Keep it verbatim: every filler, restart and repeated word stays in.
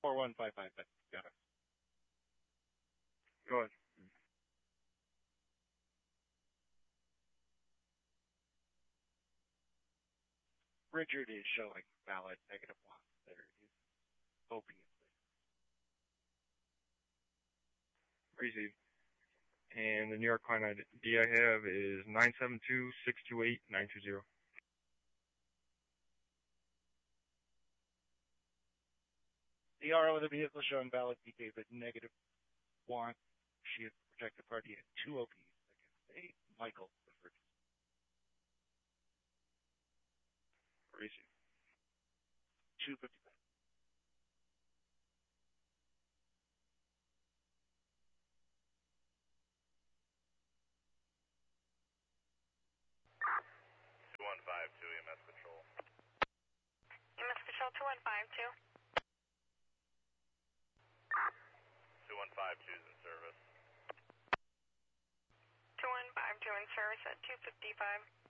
four one five five, got it. Go ahead. Richard is showing valid negative one. There is opiate. Received. And the New York client I D I have is nine seven two, six two eight, nine two zero. The R O of the vehicle showing valid P K, but negative one. She is the protected party at two O Ps against a Michael referred to. Received. two fifty-five. two one five two E M S Control. E M S Control two one five two. two one five two is in service. two one five two in service at two fifty-five.